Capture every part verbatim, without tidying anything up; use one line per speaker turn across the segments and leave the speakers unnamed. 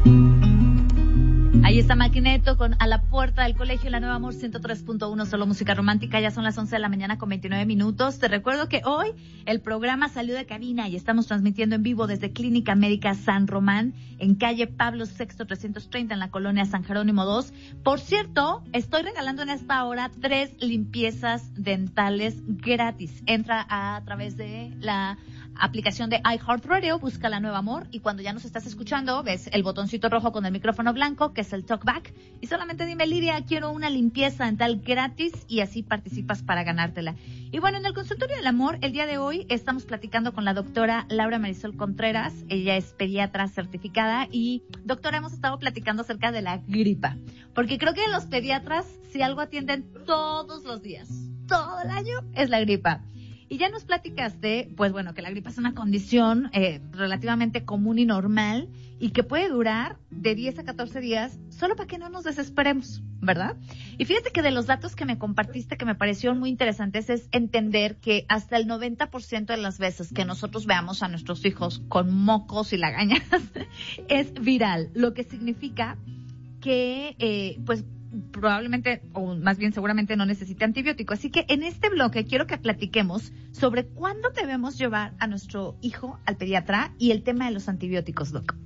Ahí está Magneto con A la Puerta del Colegio, la Nueva Amor ciento tres punto uno, solo música romántica. Ya son las once de la mañana con veintinueve minutos. Te recuerdo que hoy el programa salió de cabina y estamos transmitiendo en vivo desde Clínica Médica San Román, en calle Pablo sexto trescientos treinta, en la colonia San Jerónimo dos. Por cierto, estoy regalando en esta hora tres limpiezas dentales gratis. Entra a, a través de la aplicación de iHeartRadio, busca La Nueva Amor, y cuando ya nos estás escuchando, ves el botoncito rojo con el micrófono blanco, que es el talkback, y solamente dime: Lidia, quiero una limpieza dental gratis, y así participas para ganártela. Y bueno, en el consultorio del amor, el día de hoy estamos platicando con la doctora Laura Marisol Contreras. Ella es pediatra certificada, y doctora, hemos estado platicando acerca de la gripa, porque creo que los pediatras, si algo atienden todos los días, todo el año, es la gripa. Y ya nos platicaste, pues bueno, que la gripa es una condición eh, relativamente común y normal, y que puede durar de diez a catorce días, solo para que no nos desesperemos, ¿verdad? Y fíjate que de los datos que me compartiste, que me parecieron muy interesantes, es entender que hasta el noventa por ciento de las veces que nosotros veamos a nuestros hijos con mocos y lagañas es viral, lo que significa que, eh, pues, probablemente, o más bien seguramente, no necesite antibiótico. Así que en este bloque quiero que platiquemos sobre cuándo debemos llevar a nuestro hijo al pediatra y el tema de los antibióticos, Doc.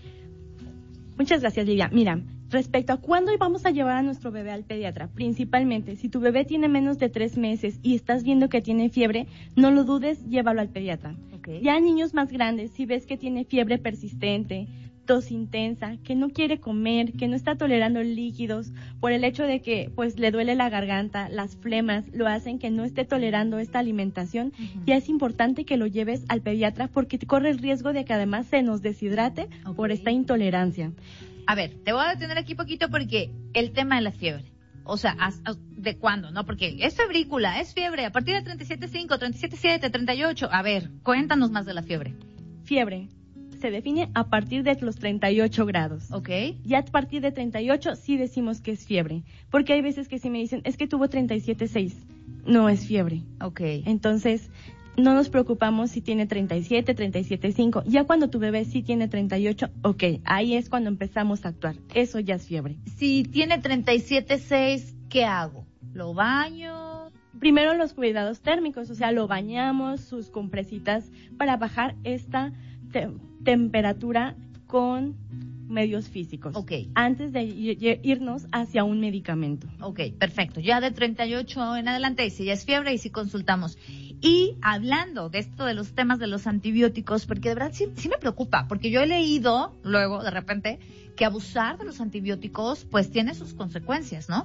Muchas gracias, Lidia. Mira, respecto a cuándo vamos a llevar a nuestro bebé al pediatra, principalmente si tu bebé tiene menos de tres meses y estás viendo que tiene fiebre, no lo dudes, llévalo al pediatra. Okay. Ya niños más grandes, si ves que tiene fiebre persistente, tos intensa, que no quiere comer, que no está tolerando líquidos, por el hecho de que pues le duele la garganta, las flemas lo hacen que no esté tolerando esta alimentación, uh-huh. Ya es importante que lo lleves al pediatra porque corre el riesgo de que además se nos deshidrate, okay, por esta intolerancia.
A ver, te voy a detener aquí poquito porque el tema de la fiebre, o sea, ¿de cuándo? No, porque es febrícula, es fiebre, a partir de treinta y siete punto cinco, treinta y siete punto siete, treinta y ocho. A ver, cuéntanos más de la fiebre.
Fiebre se define a partir de los treinta y ocho grados.
Ok.
Ya a partir de treinta y ocho sí decimos que es fiebre. Porque hay veces que sí me dicen, es que tuvo treinta y siete punto seis. No es fiebre.
Ok.
Entonces, no nos preocupamos si tiene treinta y siete, treinta y siete punto cinco. Ya cuando tu bebé sí tiene treinta y ocho, ok, ahí es cuando empezamos a actuar. Eso ya es fiebre.
Si tiene treinta y siete punto seis, ¿qué hago? ¿Lo baño?
Primero los cuidados térmicos, o sea, lo bañamos, sus compresitas para bajar esta te- temperatura con medios físicos.
Ok.
Antes de ir, irnos hacia un medicamento.
Ok, perfecto. Ya de treinta y ocho en adelante, y si ya es fiebre, y si consultamos. Y hablando de esto de los temas de los antibióticos, porque de verdad sí, sí me preocupa, porque yo he leído luego, de repente, que abusar de los antibióticos, pues tiene sus consecuencias, ¿no?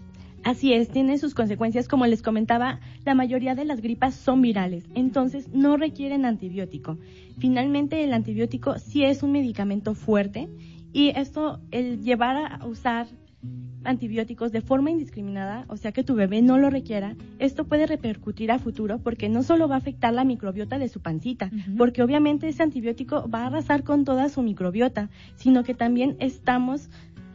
Así es, tiene sus consecuencias. Como les comentaba, la mayoría de las gripas son virales, entonces no requieren antibiótico. Finalmente, el antibiótico sí es un medicamento fuerte, y esto, el llevar a usar antibióticos de forma indiscriminada, o sea que tu bebé no lo requiera, esto puede repercutir a futuro porque no solo va a afectar la microbiota de su pancita, uh-huh. porque obviamente ese antibiótico va a arrasar con toda su microbiota, sino que también estamos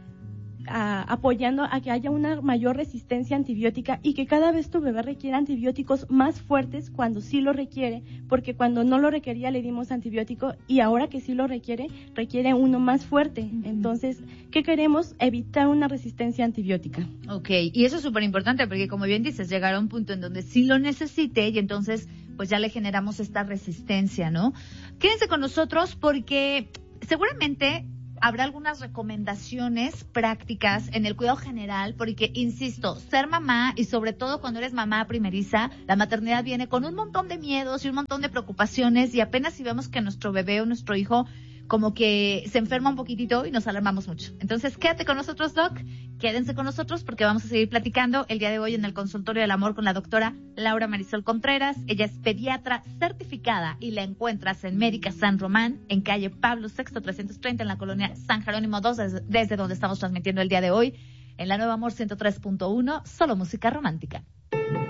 A, apoyando a que haya una mayor resistencia antibiótica y que cada vez tu bebé requiera antibióticos más fuertes cuando sí lo requiere, porque cuando no lo requería le dimos antibiótico y ahora que sí lo requiere, requiere uno más fuerte. Uh-huh. Entonces, ¿qué queremos? Evitar una resistencia antibiótica.
Ok, y eso es súper importante porque, como bien dices, llegar a un punto en donde sí lo necesite y entonces pues ya le generamos esta resistencia, ¿no? Quédense con nosotros porque seguramente habrá algunas recomendaciones prácticas en el cuidado general, porque, insisto, ser mamá, y sobre todo cuando eres mamá primeriza, la maternidad viene con un montón de miedos y un montón de preocupaciones, y apenas si vemos que nuestro bebé o nuestro hijo como que se enferma un poquitito y nos alarmamos mucho. Entonces, quédate con nosotros, Doc, quédense con nosotros porque vamos a seguir platicando el día de hoy en el Consultorio del Amor con la doctora Laura Marisol Contreras. Ella es pediatra certificada y la encuentras en Médica San Román, en calle Pablo sexto trescientos treinta, en la colonia San Jerónimo dos, desde, desde donde estamos transmitiendo el día de hoy en la Nueva Amor ciento tres punto uno, solo música romántica.